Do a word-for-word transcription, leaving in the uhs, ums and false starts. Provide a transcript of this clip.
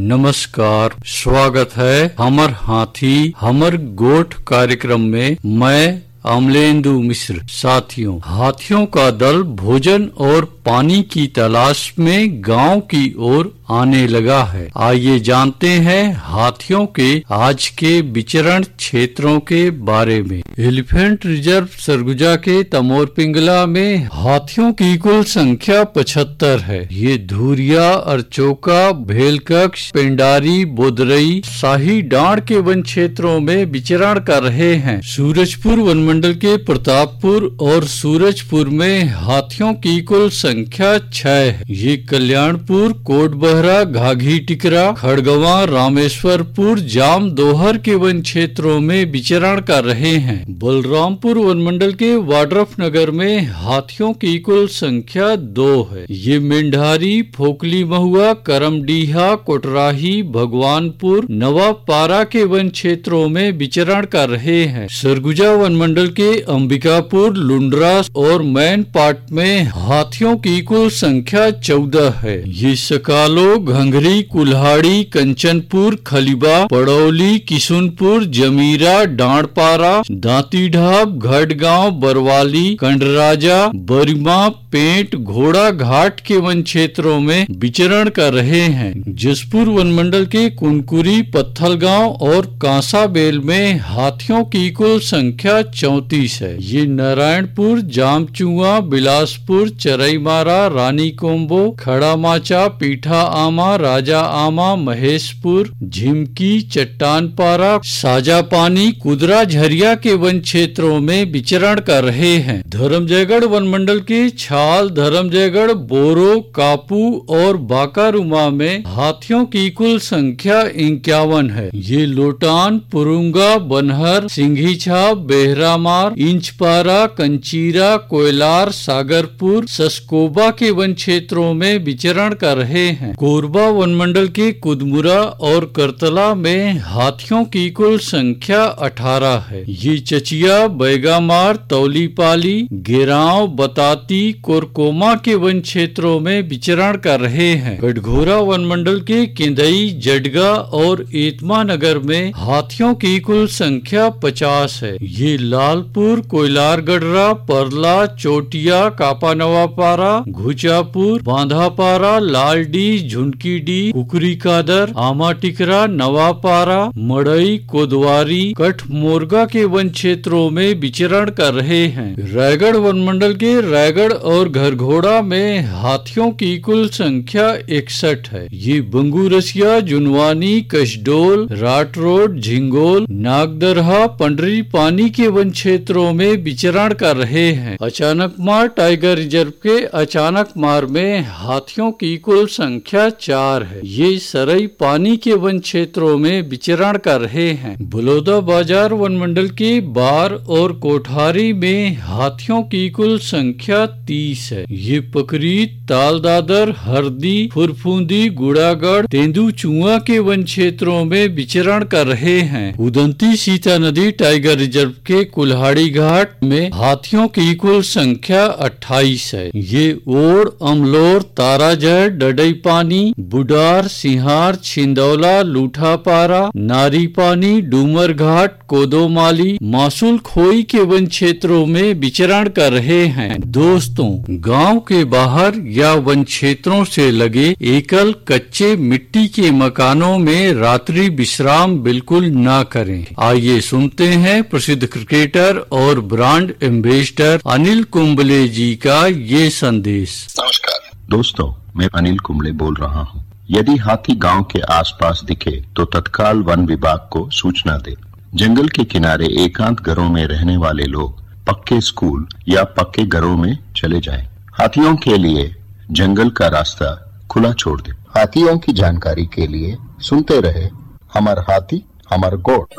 नमस्कार, स्वागत है हमर हाथी हमर गोठ कार्यक्रम में। मैं अमलेंदु मिश्र। साथियों, हाथियों का दल भोजन और पानी की तलाश में गांव की ओर आने लगा है। आइए जानते हैं हाथियों के आज के विचरण क्षेत्रों के बारे में। एलिफेंट रिजर्व सरगुजा के तमोर पिंगला में हाथियों की कुल संख्या पचहत्तर है। ये धुरिया, अरचोका, भेलकक्ष, पेंडारी, बोदरई, शाही डांड के वन क्षेत्रों में विचरण कर रहे हैं। सूरजपुर वन मंडल के प्रतापपुर और सूरजपुर में हाथियों की कुल संख्या छह है। ये कल्याणपुर, कोटबहरा, घाघी टिकरा, खड़गवा, रामेश्वरपुर, जाम दोहर के वन क्षेत्रों में विचरण कर रहे हैं। बलरामपुर वन मंडल के वाड्रफ नगर में हाथियों की कुल संख्या दो है। ये मेंढारी, फोकली महुआ, करमडीहा, कोटराही, भगवानपुर, नवापारा के वन क्षेत्रों में विचरण कर रहे हैं। सरगुजा वन मंडल के अंबिकापुर, लुंड्रा और मैन पाट में हाथियों की कुल संख्या चौदह है। ये सकालो, घंघरी, कुल्हाड़ी, कंचनपुर, खलीबा, पड़ौली, किशुनपुर, जमीरा, डांडपारा, दांतीढाब, घटगांव, बरवाली, कंडराजा, बरिमा, पेंट, घोड़ा घाट के वन क्षेत्रों में विचरण कर रहे हैं। जसपुर वन मंडल के कुनकुरी, पत्थलगांव और कांसाबेल में हाथियों की कुल संख्या चौंतीस है। ये नारायणपुर, जामचुआ, बिलासपुर, चरईमारा, रानी कोम्बो, खड़ा माचा, पीठा आमा, राजा आमा, महेशपुर, झिमकी, चट्टानपारा, साजापानी, कुदरा, झरिया के वन क्षेत्रों में विचरण कर रहे हैं। धर्मजयगढ़ वन मंडल के छाल, धर्मजयगढ़, बोरो, कापू और बाकारुमा में हाथियों की कुल संख्या इक्यावन है। ये लोटान, पुरुंगा, बनहर, सिंघीछाप, बेहरामार, इंचपारा, कंचीरा, कोयलार, सागरपुर, सस्कोबा के वन क्षेत्रों में विचरण कर रहे हैं। कोरबा वन मंडल के कुदमुरा और करतला में हाथियों की कुल संख्या अठारह है। ये चचिया, बैगामार, तौलीपाली, गेराव, बताती, कोरकोमा के वन क्षेत्रों में विचरण कर रहे हैं। गढ़घोरा वन मंडल के केंदई, जडगा और एतमा नगर में हाथियों की कुल संख्या पचास है। ये लालपुर, कोयलार गढ़रा, परला, चोटिया, कापा नवापारा, घुचापुर, बांधापारा, लालडी, झुनकीडी, कुकरी कादर, आमा टिकरा, नवापारा, मड़ई, कोदवारी, कठ मोरगा के वन क्षेत्रों में विचरण कर रहे हैं। रायगढ़ वन मंडल के रायगढ़ और घरघोड़ा में हाथियों की कुल संख्या इकसठ है। ये बंगूरसिया, जुनवानी, कशडोल, राट रोड, झिंगोल, नागदरहा, पंडरी पानी के वन क्षेत्रों में विचरण कर रहे हैं। अचानक मार टाइगर रिजर्व के अचानक मार में हाथियों की कुल संख्या चार है। ये सरई पानी के वन क्षेत्रों में विचरण कर रहे हैं। बलौदा बाजार वन मंडल के बार और कोठारी में हाथियों की कुल संख्या तीस है। ये पकरीत, तालदादर, हरदी, फुरफुंदी, गुड़ागढ़, तेंदुचुआ के वन क्षेत्रों में विचरण कर रहे हैं। उदंती सीता नदी टाइगर रिजर्व के कुल्हाड़ी घाट में हाथियों की कुल संख्या अट्ठाईस है। ये ओड़, अमलोर, ताराजड़, डडई पानी, बुडार, सिहार, छिंदौला, लूठापारा, नारी पानी, डूमर घाट, कोदोमाली, मासूल खोई के वन क्षेत्रों में विचरण कर रहे हैं। दोस्तों, गांव के बाहर या वन क्षेत्रों से लगे एकल कच्चे मिट्टी के मकानों में रात्रि विश्राम बिल्कुल ना करें। आइए सुनते हैं प्रसिद्ध क्रिकेटर और ब्रांड एम्बेसडर अनिल कुंबले जी का ये संदेश। नमस्कार दोस्तों, मैं अनिल कुंबले बोल रहा हूँ। यदि हाथी गांव के आसपास दिखे तो तत्काल वन विभाग को सूचना दे। जंगल के किनारे एकांत घरों में रहने वाले लोग पक्के स्कूल या पक्के घरों में चले जाएं। हाथियों के लिए जंगल का रास्ता खुला छोड़ दे। हाथियों की जानकारी के लिए सुनते रहे हमर हाथी हमर गोठ।